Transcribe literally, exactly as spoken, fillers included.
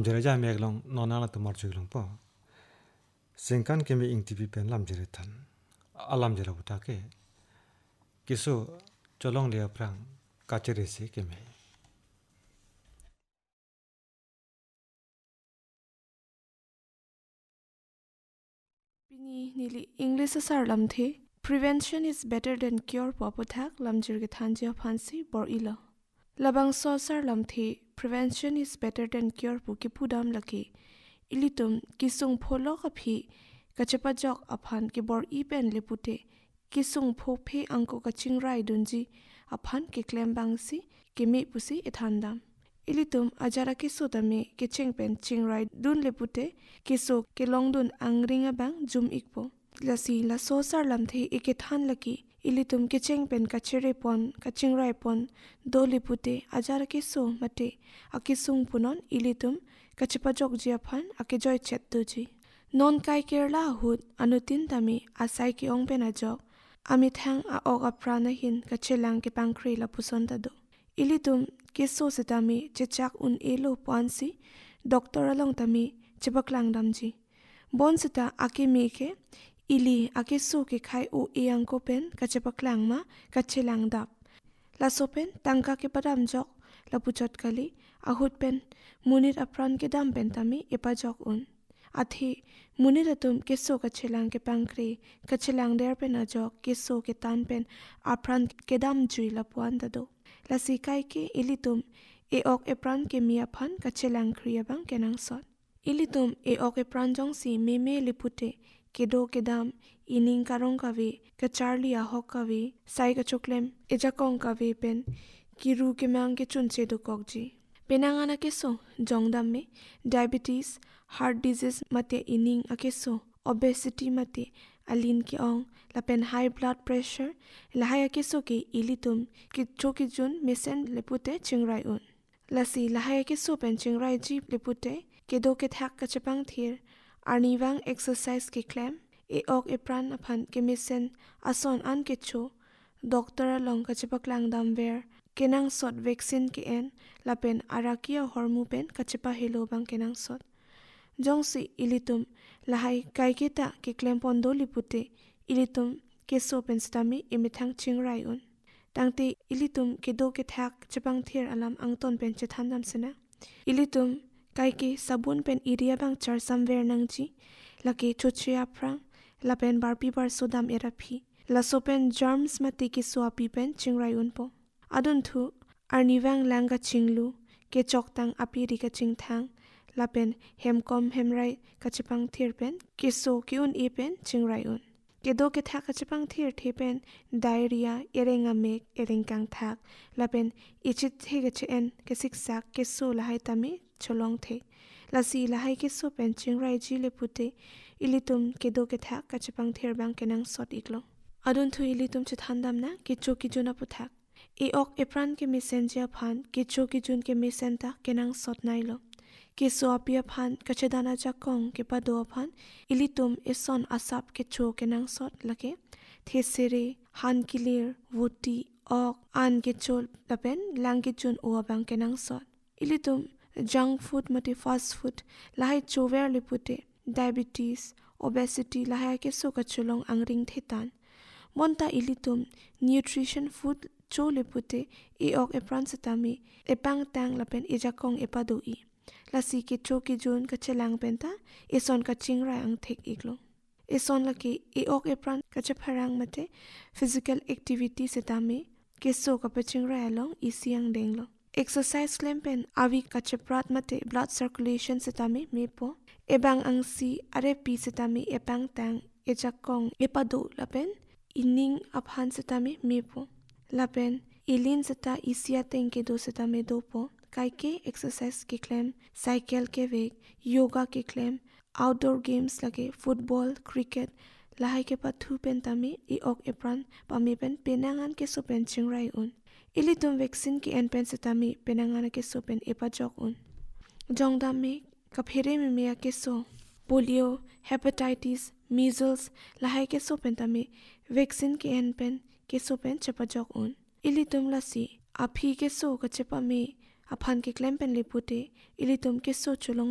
Jeraja meglong nonala tumar chuglong po. Sengkan kemi ing T V pen lam jeretan. Alam jera butake. Kiso cholong lia prang kaceresi kemi. Pini nili English asar lam the. Prevention is better than cure papothak lam jirge thanjia phansi bor ila. Labang so asar lam the. Prevention is better than cure pu kipudam laki. Ilitum kisung pholo kaphi kachapa jok aphan ke bor ipen lepute. Kisung pho phe angko kaching rai dunji aphan ke klem bangsi ke me pusi ethandam. Ilitum ajara kiso dame ke chengpen chingrai dun lepute kiso ke longdun angringa bang jum ikpo. Lasi la so sar lamthe ike than laki ilitum ke chengpen kachere pon kachingrai pon do lepute ajara kiso mate akisung punon ilitum kachipajok jiaphan ake joy chet tuji. Non kai kerla hut anutin tami asai ke ong penajok ami thang a og aprana hin kachelang ke pangkri la puson tado. Ilitum kiso setami chechak un elo puansi doktor along tami chebaklang damji. Bon seta ake meke ili ake so ke khai o eyang ko pen kachepaklang ma kachelang dap. La sopen tangka ke padam jok la puchot kali ahut pen munit apran ke dam pen tami epajok un. Athi munit atum kiso kachelang ke pangkri kachelang der pen ajok kiso ke tan pen apran ke dam jui la puan tado. La sikai ke ilitum e ok epran ke miaphan kachelang kriya bang kenang sot. Ilitum e ok epran jong si meme lipute kedo kedam ining karong kawe kacharli ahok kawe sai ka choklem ejakong kawe pen kiru ke mang ke chunche do kokji. Penangana keso jongdam me diabetes, heart disease mate ining akeso, obesity mate alin ke ong lapen high blood pressure lahaya keso ke ilitum ke choki jun mesen lepute chingrai un. Lasi lahaya keso pen chingrai jeep lepute kedo ke thak kachapang thir arniwang exercise ke klem e ok e pran aphan ke mesen ason an ke cho doktor along kachapaklang dam ver kenang sot vaccine ke en lapen arakia hormu pen kachepa helo bang kenang sot. Jongsi ilitum lahai kaiketa ke klempon do lipute ilitum keso pen stami imithang chingrai un. Tangte ilitum kedo ke thak chapang thir alam angton pen chethandam sena. Ilitum kaike sabun pen iria bang char samver nangji lake chochia prang lapen barpi bar sodam erapi la sopen germs mate keso api pen chingrai un po. Adun thu arniwang langa chinglu ke choktang api rika chingthang lapen hemkom hemrai kachapang thir pen keso kiun e pen chingrai un. Kedo ke thak kachapang thir the pen diarrhea erenga mek erengkang thak lapen ichit the gache en ke siksak keso lahai tami cholong the. Lasi lahai keso pen chingrai ji lepute ilitum kedo ke thak kachapang thir bang kenang sot iklo. Adun thu ilitum chithandam na kicho kijuna puthak. E ok epran ke messenger phan kicho kijun ke mesenta kenang sot nailo. Keso apia phan kachedana jakong ke pado phan ilitum eson asap kecho kenang sot lake thesere han kilir wuti ok an kecho lapen langkijun uabang kenang sot. Ilitum junk food mate fast food lahai chover lipute diabetes obesity lahai keso kacholong angring thetan. Monta ilitum nutrition food cho lepute e ok epran setami epang tang lapen ejakong epado i. Lasi ke cho ki jun kachelang penta eson kachingrai ang thek iklo. Eson laki e ok epran kachapharang mate physical activity setami keso kapachingrai along isiang denglo. Exercise klempen avi kachaprat mate blood circulation setami mepo ebang ang si arepi setami epang tang ejakong epado lapen ining aphan setami mepo lapen ilin seta isia tengke do setami dopo kaike exercise ke klem cycle ke vek yoga ke klem outdoor games lage football cricket lahai ke pathu pen tami i ok epran pami pen penangan ke so pen chingrai un ilitum vaccine ke en pen setami penangan ke so pen epajok un jongdam me kaphere me me ke so polio hepatitis measles lahai ke so pen tami vaccine ke en pen ke so pen chapajok un ilitum lasi aphi ke so ka chepa me aphan ke klem pen lipute ilitum ke so cholong